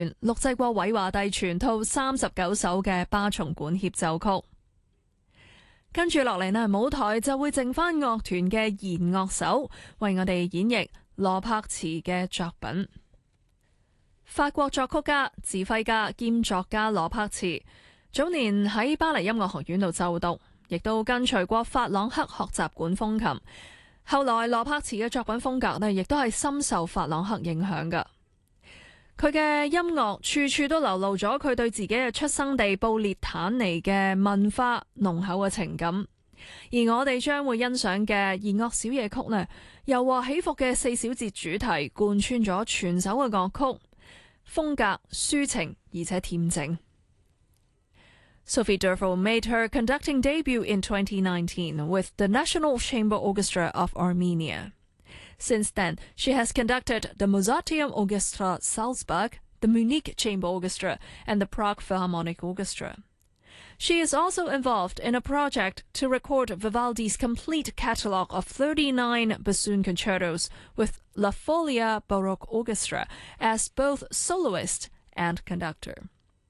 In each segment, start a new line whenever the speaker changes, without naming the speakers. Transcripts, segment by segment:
錄製過韋華第全套39首嘅巴松管協奏曲。跟住落嚟呢，舞台就會剩翻樂團嘅弦樂手為我哋演繹羅柏茨嘅作品。法國作曲家、指揮家兼作家羅柏茨早年喺巴黎音樂學院度就讀，亦都跟隨過法朗克學習管風琴。後來羅柏茨嘅作品風格呢，亦都係深受法朗克影響㗎。佢嘅音樂處處都流露咗佢對自己嘅出生地布列坦尼嘅文化濃厚嘅情感，而我哋將會欣賞嘅弦樂小夜曲呢，柔和起伏嘅4小節主題貫穿咗全首嘅樂曲，風格抒情而且恬靜。Sophie Derfel made her conducting debut in 2019 with the National Chamber Orchestra of Armenia. Since then, she has conducted the Mozarteum Orchestra Salzburg, the Munich Chamber Orchestra, and the Prague Philharmonic Orchestra. She is also involved in a project to record Vivaldi's complete catalogue of 39 bassoon concertos with La Folia Baroque Orchestra as both soloist and conductor.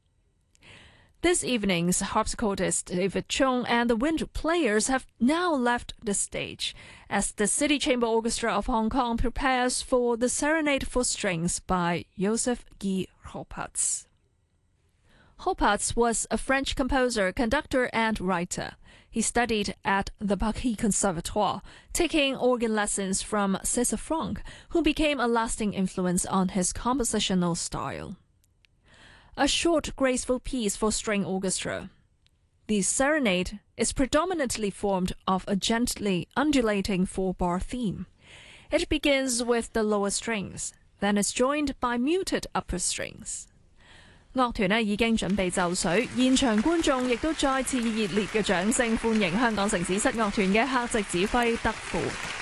This evening's harpsichordist David Chung and the wind players have now left the stage as the City Chamber Orchestra of Hong Kong prepares for the Serenade for Strings by Joseph Guy Hopatz. Hopatz was a French composer, conductor, and writer. He studied at the Paris Conservatoire, taking organ lessons from César Franck, who became a lasting influence on his compositional style. A short, graceful piece for string orchestra. The serenade is predominantly formed of a gently undulating 4-bar theme. It begins with the lower strings, then is joined by muted upper strings. 樂團呢已經準備就緒，現場觀眾亦都再次以熱烈嘅掌聲歡迎香港城市室樂團嘅客席指揮德富。